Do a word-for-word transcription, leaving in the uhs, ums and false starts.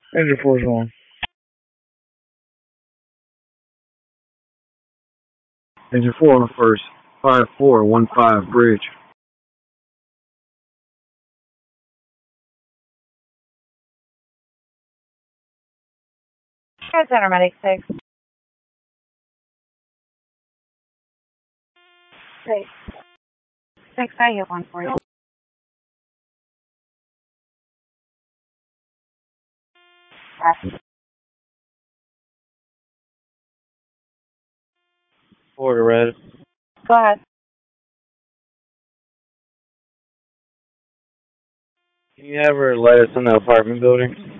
Engine force one. Engine four first. Five four one five bridge. Here's Center Medic six. Six. Six, I hit one for you. Yes. Four to red. Go ahead. Can you have her let us in the apartment building?